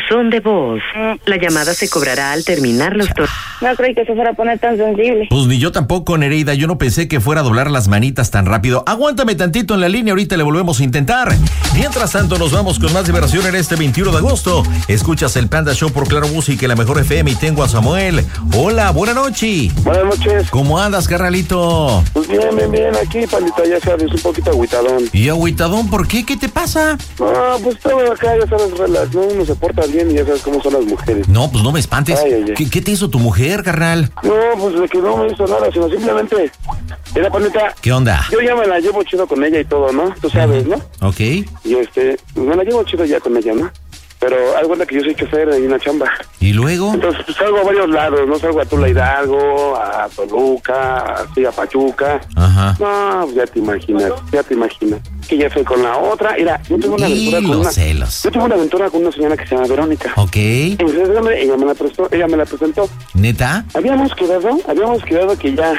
buzón de voz. La llamada se cobrará al terminar los tonos. No creí que se fuera a poner tan sensible. Pues ni yo tampoco, Nereida. Yo no pensé que fuera a doblar las manitas tan rápido. Aguántame tantito en la línea, ahorita le volvemos a intentar. Mientras tanto, nos vamos con más diversión en este 21 de agosto. Escuchas el Panda Show por Claro Música y la Mejor FM y tengo a Samuel. Hola, buena noche. Buenas noches. ¿Cómo andas, carnalito? Pues bien, aquí, pandita, ya sabes, un poquito agüitadón. ¿Y agüitadón por qué? ¿Qué te pasa? No, pues todo acá, ya sabes, relax, ¿no? Uno se porta bien y ya sabes cómo son las mujeres. No, pues no me espantes. Ay. ¿Qué te hizo tu mujer, carnal? No, pues de que no me hizo nada, sino simplemente... Mira, pandita. ¿Qué onda? Yo ya me la llevo chido con ella y todo, ¿no? Tú sabes, ¿no? Ok. Y me la llevo chido ya con ella, ¿no? Pero haz cuenta que yo soy chofer en una chamba. ¿Y luego? Entonces, pues salgo a varios lados, ¿no? Salgo a Tula Hidalgo, a Toluca, así a Pachuca. Ajá. No, ya te imaginas. Que ya fui con la otra. Mira, yo tengo una aventura con una... celos. Yo tengo una aventura con una señora que se llama Verónica. Ok. Entonces, ella me la presentó. ¿Neta? Habíamos quedado que ya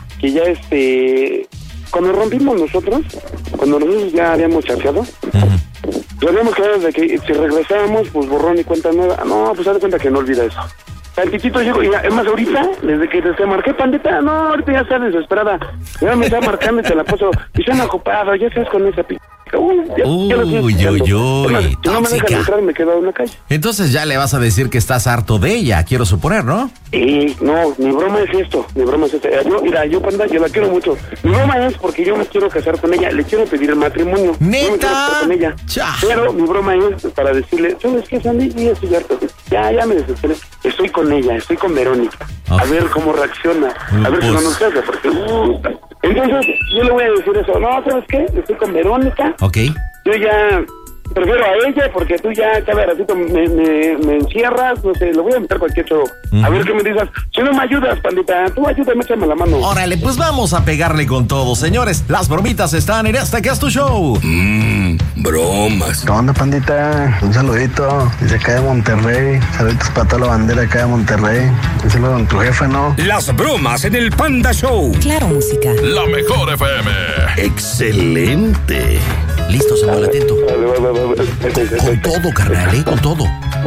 cuando rompimos nosotros ya habíamos chateado, habíamos quedado de que si regresábamos, pues borrón y cuenta nueva. No, pues haz de cuenta que no olvida eso. Tantitito llego, y es más, ahorita, desde que te marqué, pandita, no, ahorita ya está desesperada. Ya me está marcando y te la puso, y se han ocupado, ya sabes con esa Uy, si no me dejan entrar, me quedo en la calle. Entonces ya le vas a decir que estás harto de ella, quiero suponer, ¿no? Y no, mi broma es esto. Yo, panda, yo la quiero mucho. Mi broma es porque yo me quiero casar con ella, le quiero pedir el matrimonio. ¿Neta? Yo me quiero casar con ella. Pero mi broma es para decirle, ¿sabes qué, Sandy? Ya estoy harto. Ya me desesperé. Estoy con ella, estoy con Verónica. A ver cómo reacciona. A ver si no nos casa, porque... Entonces, yo le voy a decir eso. No, ¿sabes qué? Estoy con Verónica. Ok. Yo ya prefiero a ella porque tú ya cada ratito me encierras, no sé, lo voy a meter cualquier show. A ver qué me dices. Si no me ayudas, pandita, tú ayúdame, échame la mano. Órale, pues vamos a pegarle con todo, señores. Las bromitas están en esta que es tu show. Bromas. ¿Qué onda, pandita? Un saludito. Dice acá de Monterrey. Saluditos para toda la bandera acá de Monterrey. Un saludo con tu jefe, ¿no? Las bromas en el Panda Show. Claro Música. La Mejor FM. Excelente. Listo, Samuel, atento. Con todo, carnal, con todo.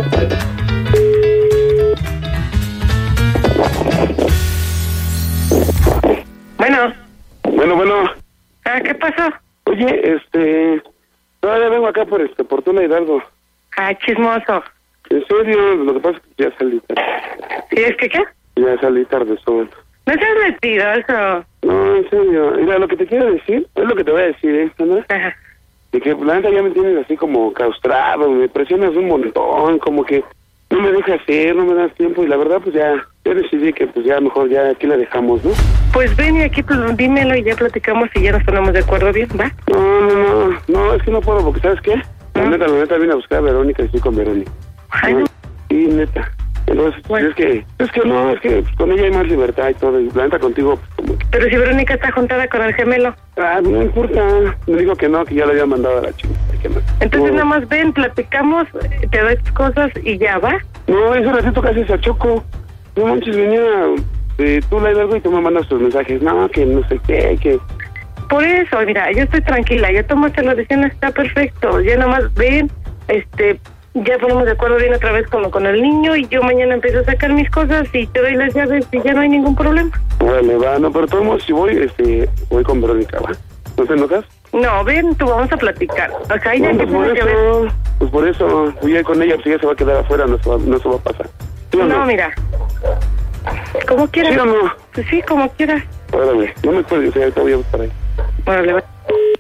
Bueno. ¿Qué pasó? Oye, todavía vengo acá por Tula Hidalgo. Chismoso. En serio, lo que pasa es que ya salí tarde. ¿Y es que qué? Ya salí tarde, solo. No seas mentiroso. No, en serio. Mira, lo que te quiero decir, es lo que te voy a decir, ¿no? Ajá. De que la neta ya me tienes así como claustrado, me presionas un montón, como que no me dejas hacer, no me das tiempo, y la verdad pues ya decidí que pues ya mejor ya aquí la dejamos, ¿no? Pues ven y aquí pues dímelo y ya platicamos y ya nos ponemos de acuerdo bien, ¿va? No, es que no puedo, porque ¿sabes qué? La neta vine a buscar a Verónica y estoy con Verónica. Ay, no. Sí, neta. Entonces, bueno. es que pues, con ella hay más libertad y todo, y la neta contigo, pues como que... Pero si Verónica está juntada con el gemelo. No importa, me dijo que no, que ya le había mandado a la chica. Entonces nada más ven, platicamos, te doy tus cosas y ya, ¿va? No, ese ratito casi se achocó. No manches, venía de Tula Hidalgo y tú me mandas tus mensajes. No, que no sé qué, que... Por eso, mira, yo estoy tranquila, ya tomaste la decisión, está perfecto. Ya nada más ven, ya ponemos de acuerdo bien otra vez como con el niño y yo mañana empiezo a sacar mis cosas y te doy las llaves y ya no hay ningún problema. Vale, va, no, pero todos si voy con Verónica, ¿va? ¿No te enojas? No, ven, tú vamos a platicar. O sea, ya pues por eso, voy a ir con ella, pues ella se va a quedar afuera, no se va a pasar. ¿Sí o no? Mira, como quieras. ¿Sí o no? Pues sí, como quieras. Órale, no me puedes decir, ahorita voy a buscar ahí. Órale, va.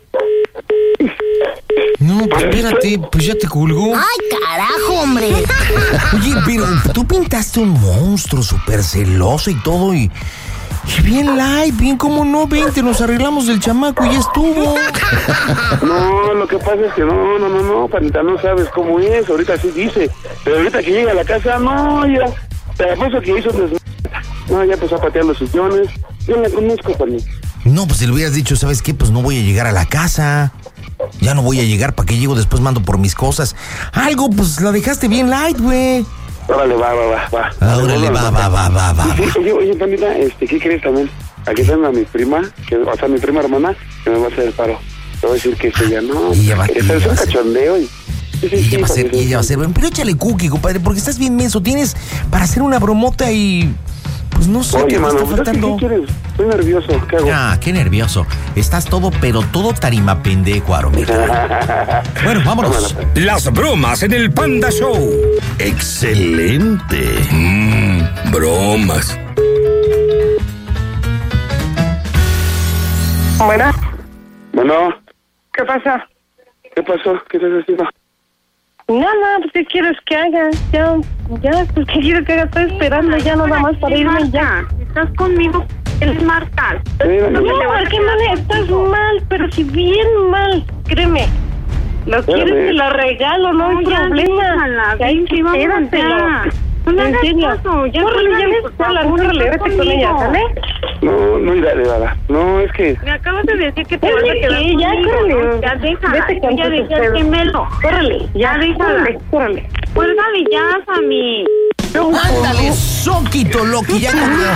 No, pues espérate, pues ya te colgó. ¡Ay, carajo, hombre! Oye, pero tú pintaste un monstruo súper celoso y todo, y bien light, bien como no, vente, nos arreglamos del chamaco y ya estuvo. No, lo que pasa es que no, panita, no sabes cómo es, ahorita sí dice, pero ahorita que llega a la casa, no, ya, te apuesto que hizo no, ya empezó a patear los sillones, yo la conozco, panita. No, pues si le hubieras dicho, ¿sabes qué? Pues no voy a llegar a la casa. Ya no voy a llegar, ¿para qué llego? Después mando por mis cosas. Algo, pues la dejaste bien light, güey. Órale, va. Órale, va. Oye, pandita, ¿qué crees también? Aquí tengo a mi prima, mi prima hermana, que me va a hacer el paro. Te voy a decir que es ella, no. Es un cachondeo y Y ella va a ser, pero échale cookie, compadre, porque estás bien menso. Tienes para hacer una bromota y... Pues no sé. Oye, qué mano, te está faltando. ¿qué quieres? Estoy nervioso, ¿qué hago? Ah, qué nervioso. Estás todo, pero todo tarima pendejo, Aromero. Bueno, vámonos. Las bromas en el Panda Show. Excelente. Bromas. Bueno, ¿qué pasa? ¿Qué pasó? ¿Qué estás haciendo? Nada, pues ¿qué quieres que haga? Ya, pues ¿qué quieres que haga? Estoy esperando ya nada más para irme ya. Estás conmigo, eres Marta. No, ¿qué mal? Estás mal, pero si bien mal, créeme. Lo quieres que lo regalo, no hay problema. Ahí sí, quédatelo. No me en hagas serio. caso, ya Córrele, ya ves, córrele, vete con ella, ¿sale? No iré, de verdad. No, es que... Me acabas de decir que te vas a quedar conmigo. Ya, córrele. Ya déjala, Vete con ya tus deja el pedos. gemelo. Córrele, ya déjala. Córrele. Cuélgale ya, Sammy. Ándale, soquito, Loki, ya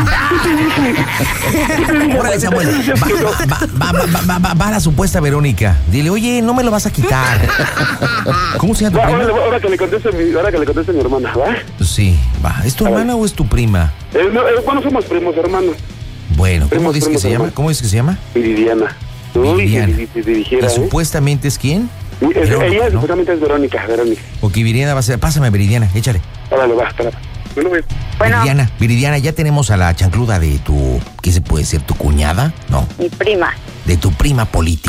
Órale, Samuel. Va a la supuesta Verónica. Dile, oye, no me lo vas a quitar. ¿Cómo se llama tu prima? Ahora que le conteste mi hermana, ¿va? Sí, va. ¿Es tu hermana o es tu prima? Bueno, somos primos, hermanos. Bueno, ¿cómo dices que se llama? ¿Cómo dices que se llama? Viridiana. Viridiana. Si dirigiera, ¿Y supuestamente es quién? Ella supuestamente es Verónica. O que Viridiana va a ser. Pásame, Viridiana, échale. Órale, va, espérate. Bueno, Viridiana, ya tenemos a la chancluda de tu... ¿Qué se puede decir? ¿Tu cuñada? No. mi prima. De tu prima política.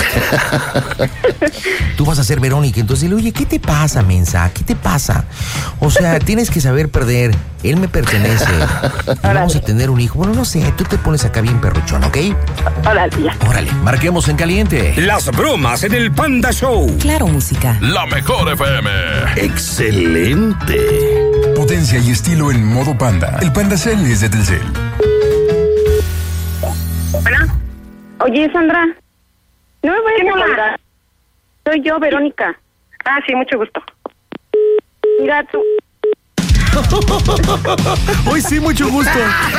Tú vas a ser Verónica, entonces dile, oye, ¿qué te pasa, mensa? ¿Qué te pasa? O sea, tienes que saber perder. Él me pertenece. Y vamos a tener un hijo. Bueno, no sé, tú te pones acá bien perruchón, ¿ok? Órale, ya. Órale, marquemos en caliente. Las bromas en el Panda Show. Claro, música. La mejor FM. Excelente. Potencia y estilo en modo Panda. El Panda Cell es de Telcel. Bueno. Oye, Sandra, no me vayas a colgar. Soy yo, Verónica. Ah, sí, mucho gusto. Mira, tú... Hoy sí, mucho gusto.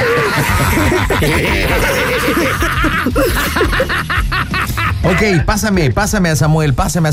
Ok, pásame a Samuel.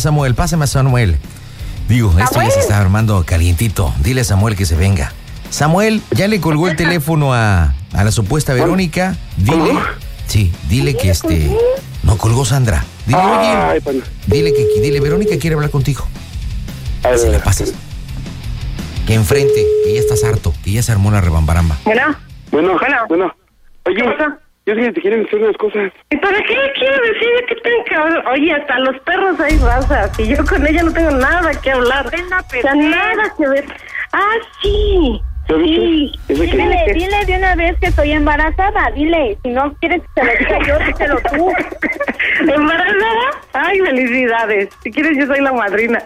Digo, esto ya se está armando calientito. Dile a Samuel que se venga. Samuel, ya le colgó el teléfono a la supuesta Verónica. Dile, sí, dile que no colgó Sandra. Dile, oye, dile, Verónica quiere hablar contigo. Si le pasas. Que enfrente, que ya estás harto, que ya se armó la rebambaramba. Bueno. Oye, yo sé que te quieren decir unas cosas. ¿Y para qué quiero decir que tengo que hablar? Oye, hasta los perros hay razas. Y yo con ella no tengo nada que hablar. O sea, nada que ver. Ah, sí. Sí. Dile de una vez que estoy embarazada. Dile, si no quieres que te lo diga yo, díselo tú. ¿Embarazada? Ay, felicidades. Si quieres, yo soy la madrina.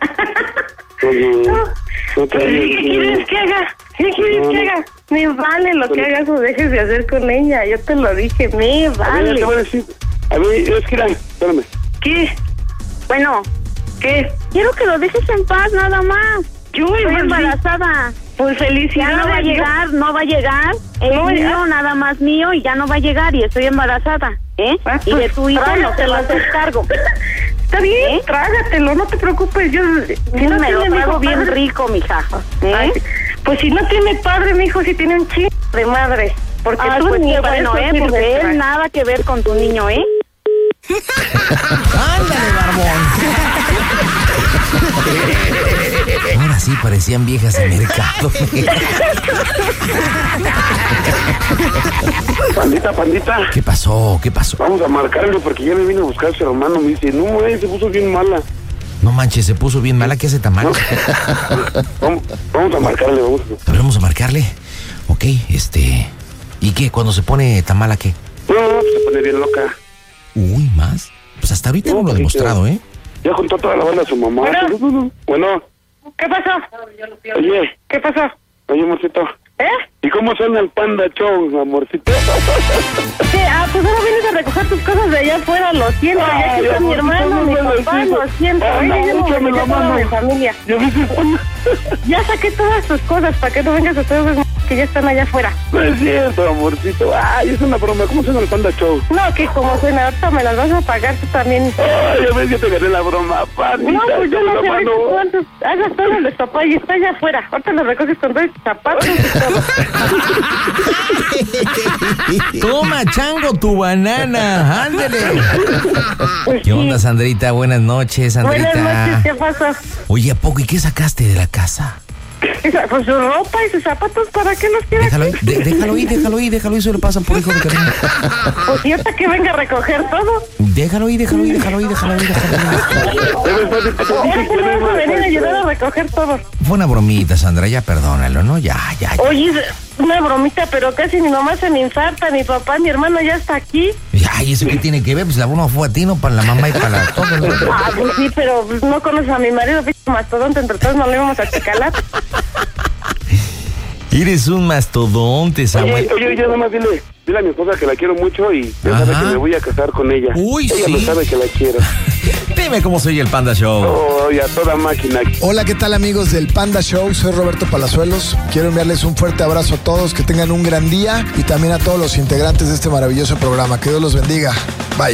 ¿Qué quieres que haga? ¿Qué quieres que haga? Me vale lo que hagas o dejes de hacer con ella. Yo te lo dije, me vale. Te voy a decir. A ver, es que espérame. ¿Qué? Bueno, ¿qué? quiero que lo dejes en paz, nada más. Yo estoy embarazada. Pues felicidades. Ya no va a llegar. Es mío, nada más mío, y ya no va a llegar, y estoy embarazada. Y de tu hijo no te lo haces cargo. Está bien, trágatelo, no te preocupes. Yo me lo trago bien rico, mija. Pues si no tiene padre, mi hijo, si tiene un chingo de madre. Porque tú pues ni qué bueno, porque él nada que ver con tu niño, Ándale, barbón. Ahora sí parecían viejas de mercado. Pandita. ¿Qué pasó? Vamos a marcarle porque ya me vino a buscar a su hermano. Me dice, no, se puso bien mala. No manches, se puso bien mala. ¿Qué hace tan mal? Vamos a marcarle, Vamos a marcarle. Ok, ¿y qué? Cuando se pone tan mala, ¿qué? No, se pone bien loca. Uy, ¿más? Pues hasta ahorita no lo ha demostrado, Ya contó toda la banda a su mamá. Bueno. ¿Qué pasó? Oye. ¿Qué pasó? Oye, amorcito. ¿Y cómo suena el Panda Show, amorcito? ¿Qué? Pues ahora vienes a recoger tus cosas de allá afuera, lo siento. Ya que está mi hermano, mi papá, lo siento. Yo me la mano de familia. Ya saqué todas tus cosas, para que no vengas a todos que ya están allá afuera. No es cierto, amorcito. Ay, es una broma. ¿Cómo suena el Panda Show? No, que como suena, ahorita me las vas a pagar tú también. Ay, a ver, yo te gané la broma, Pandita. No, pues yo no sé mano. cuántos. Hagas todo el papá y está allá afuera. Ahorita lo recoges con dos zapatos y todo. Toma, chango, tu banana. Ándale. Pues ¿Qué onda, Sandrita? Buenas noches, Sandrita. Buenas noches, ¿qué pasa? Oye, ¿a poco? ¿Y qué sacaste de la casa? Pues su ropa y sus zapatos, ¿para qué los quieres? Déjalo ir, eso le pasa por hijo de cariño. Pues y hasta que venga a recoger todo. Déjalo ir. Ahora que me vas a venir a ayudar a recoger todo. Fue una bromita, Sandra, ya perdónalo, ¿no? Ya. Oye, una bromita, pero casi mi mamá se me infarta, mi papá, mi hermano ya está aquí. Ay, ¿eso qué tiene que ver? Pues la broma fue a ti, no para la mamá y para todos. Ah, pues sí, pero no conoces a mi marido, mastodonte, entre todos no le vamos a chicalar. Eres un mastodonte, Samuel. Oye, nada más dile a mi esposa que la quiero mucho y ya sabe que me voy a casar con ella. Uy, ella sí. lo sabe que la quiero. Dime cómo soy el Panda Show. Oh, ya toda máquina. Hola, ¿qué tal, amigos del Panda Show? Soy Roberto Palazuelos. Quiero enviarles un fuerte abrazo a todos, que tengan un gran día y también a todos los integrantes de este maravilloso programa. Que Dios los bendiga. Bye.